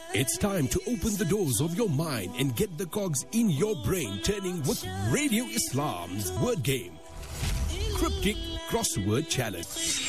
It's time to open the doors of your mind and get the cogs in your brain turning with Radio Islam's word game. Cryptic Crossword Challenge.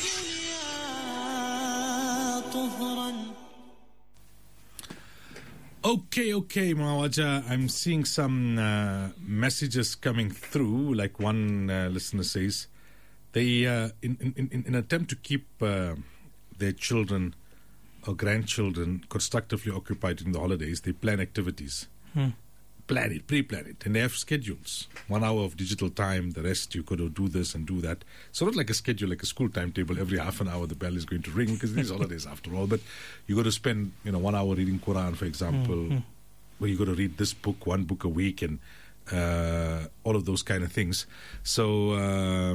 Okay, Mawaja. I'm seeing some messages coming through. Like one listener says, they in an attempt to keep their children or grandchildren constructively occupied in the holidays, they plan activities. Pre-plan it. And they have schedules. 1 hour of digital time, the rest you could do this and do that. So not like a schedule, like a school timetable. Every half an hour the bell is going to ring, because these holidays after all. But you got to spend 1 hour reading Quran, for example, where you got to read this book, one book a week, and all of those kind of things. So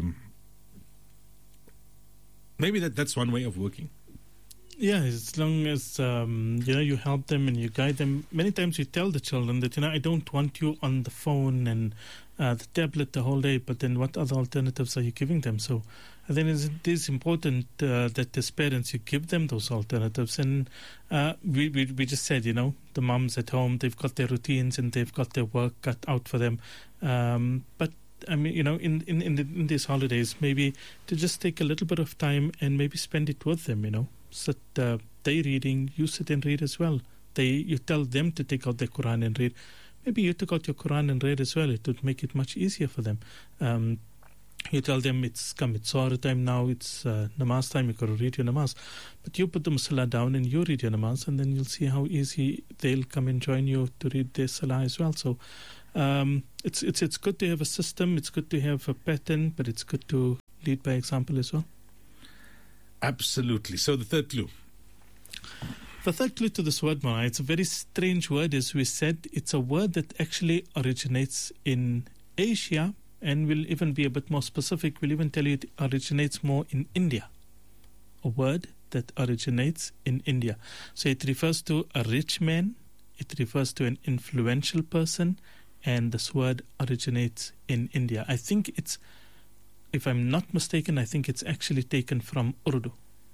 maybe that's one way of working. Yeah, as long as you help them and you guide them. Many times you tell the children that I don't want you on the phone and the tablet the whole day. But then, what other alternatives are you giving them? So, I think it is important that as parents you give them those alternatives. And we just said, the mums at home, they've got their routines and they've got their work cut out for them. But I mean, in these holidays, maybe to just take a little bit of time and maybe spend it with them. Sit they reading, you sit and read as well. You tell them to take out their Quran and read. Maybe you took out your Quran and read as well. It would make it much easier for them. You tell them it's Sahur time now, it's namaz time, you've got to read your namaz. But you put the musalla down and you read your namaz, and then you'll see how easy they'll come and join you to read their salah as well. So it's good to have a system, it's good to have a pattern, but it's good to lead by example as well. Absolutely. So the third clue. The third clue to this word, Mara, it's a very strange word. As we said, it's a word that actually originates in Asia, and we'll even be a bit more specific. We'll even tell you it originates more in India. A word that originates in India. So it refers to a rich man, it refers to an influential person, and this word originates in India. I think it's, if I'm not mistaken, I think it's actually taken from Urdu.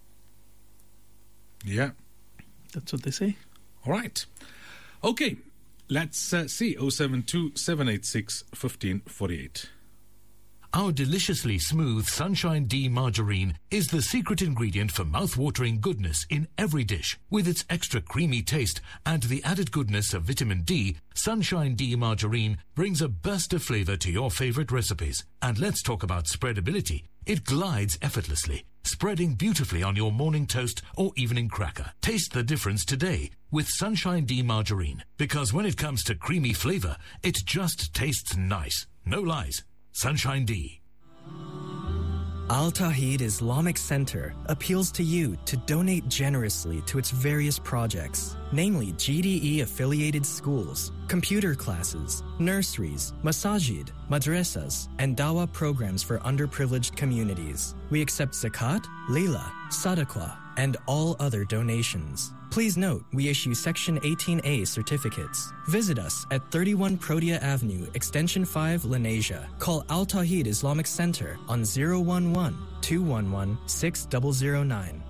Yeah. That's what they say. All right. Okay. Let's see. 072 786 1548. Our deliciously smooth Sunshine D margarine is the secret ingredient for mouth-watering goodness in every dish. With its extra creamy taste and the added goodness of vitamin D, Sunshine D margarine brings a burst of flavor to your favorite recipes. And let's talk about spreadability. It glides effortlessly, spreading beautifully on your morning toast or evening cracker. Taste the difference today with Sunshine D margarine, because when it comes to creamy flavor, it just tastes nice. No lies. Sunshine D. Al Tawheed Islamic Center appeals to you to donate generously to its various projects, namely GDE-affiliated schools, computer classes, nurseries, masajid, madrasas, and dawah programs for underprivileged communities. We accept zakat, lila, sadaqah, and all other donations. Please note, we issue Section 18A certificates. Visit us at 31 Protea Avenue, Extension 5, Lenasia. Call Al Tawheed Islamic Center on 011-211-6009.